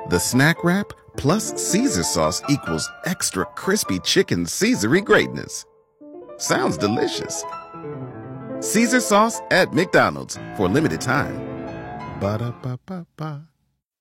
The snack wrap plus Caesar sauce equals extra crispy chicken Caesary greatness. Sounds delicious. Caesar sauce at McDonald's for a limited time. Ba-da-ba-ba-ba.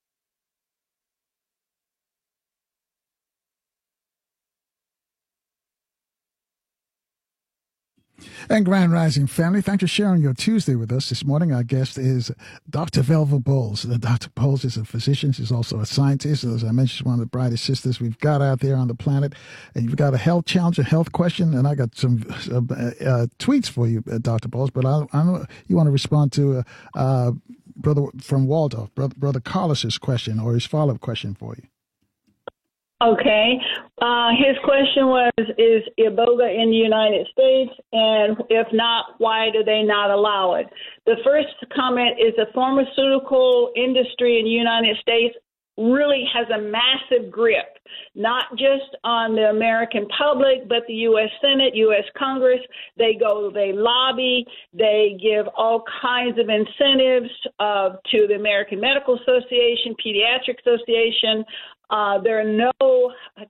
And Grand Rising family, thanks for sharing your Tuesday with us this morning. Our guest is Dr. Velva Bowles. Dr. Bowles is a physician. She's also a scientist. As I mentioned, she's one of the brightest sisters we've got out there on the planet. And you've got a health challenge, a health question, and I got some tweets for you, Dr. Bowles. But I know you want to respond to brother from Waldorf, brother Carlos's question or his follow-up question for you. Okay. His question was, is Iboga in the United States? And if not, why do they not allow it? The first comment is the pharmaceutical industry in the United States really has a massive grip, not just on the American public, but the U.S. Senate, U.S. Congress. They lobby, they give all kinds of incentives to the American Medical Association, Pediatric Association. There are no,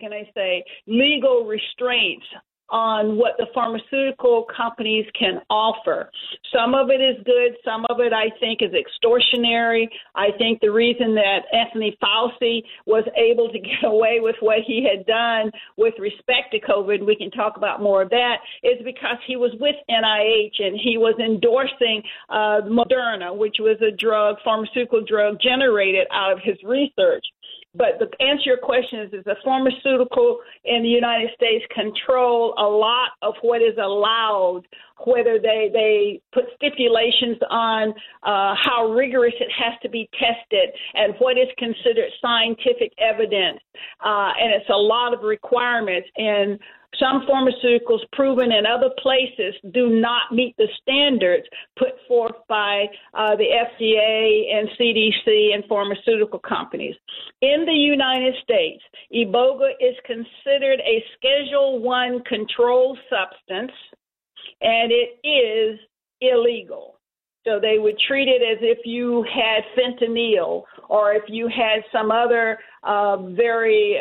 legal restraints on what the pharmaceutical companies can offer. Some of it is good. Some of it, I think, is extortionary. I think the reason that Anthony Fauci was able to get away with what he had done with respect to COVID, we can talk about more of that, is because he was with NIH and he was endorsing Moderna, which was a pharmaceutical drug generated out of his research. But the answer to your question is the pharmaceutical in the United States control a lot of what is allowed, whether they put stipulations on how rigorous it has to be tested and what is considered scientific evidence. And it's a lot of requirements. And some pharmaceuticals proven in other places do not meet the standards put forth by the FDA and CDC and pharmaceutical companies. In the United States, Iboga is considered a Schedule I controlled substance, and it is illegal. So they would treat it as if you had fentanyl or if you had some other very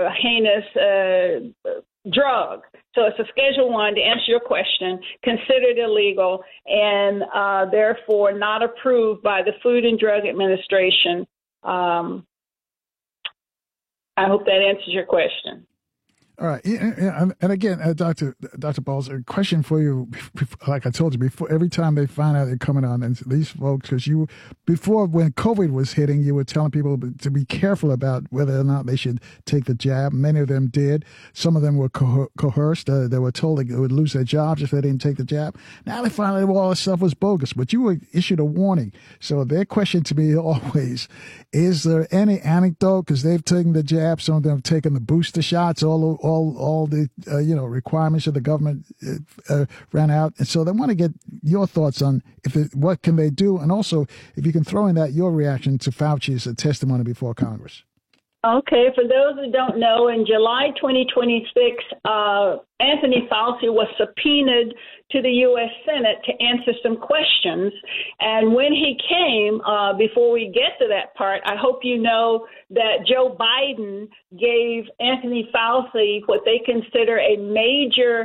heinous drug. So it's a Schedule I, to answer your question, considered illegal and therefore not approved by the Food and Drug Administration. I hope that answers your question. All right. And again, Dr. Bowles, a question for you, like I told you before, every time they find out they're coming on, and these folks, because before when COVID was hitting, you were telling people to be careful about whether or not they should take the jab. Many of them did. Some of them were coerced. They were told they would lose their jobs if they didn't take the jab. Now they find out all this stuff was bogus, but you were issued a warning. So their question to me always, is there any anecdote, because they've taken the jab, some of them have taken the booster shots, all the requirements of the government ran out, and so they want to get your thoughts on what can they do, and also if you can throw in that your reaction to Fauci's testimony before Congress. Okay, for those who don't know, in July 2026, Anthony Fauci was subpoenaed to the U.S. Senate to answer some questions. And when he came, before we get to that part, I hope you know that Joe Biden gave Anthony Fauci what they consider a major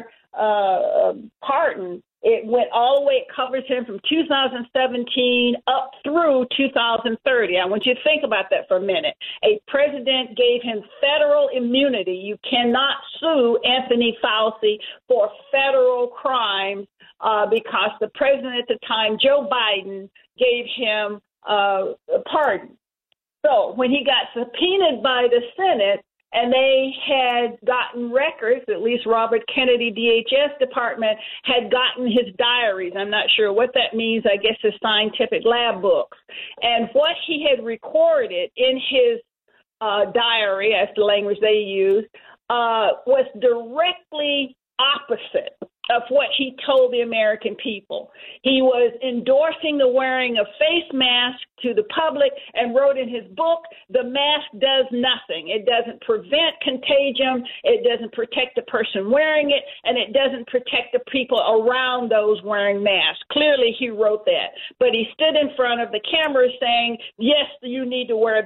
pardon. It went all the way, it covers him from 2017 up through 2030. I want you to think about that for a minute. A president gave him federal immunity. You cannot sue Anthony Fauci for federal crimes because the president at the time, Joe Biden, gave him a pardon. So when he got subpoenaed by the Senate, and they had gotten records, at least Robert Kennedy DHS department had gotten his diaries. I'm not sure what that means. I guess his scientific lab books. And what he had recorded in his diary, as the language they used, was directly opposite of what he told the American people. He was endorsing the wearing of face masks to the public and wrote in his book, the mask does nothing. It doesn't prevent contagion. It doesn't protect the person wearing it, and it doesn't protect the people around those wearing masks. Clearly, he wrote that. But he stood in front of the camera saying, yes, you need to wear